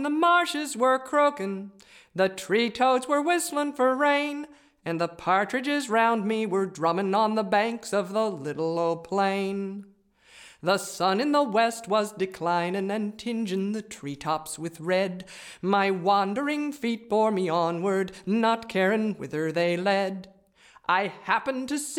The marshes were croaking, the tree toads were whistling for rain, and the partridges round me were drumming on the banks of the little old plain. The sun in the west was declining and tinging the treetops with red. My wandering feet bore me onward, not caring whither they led. I happened to see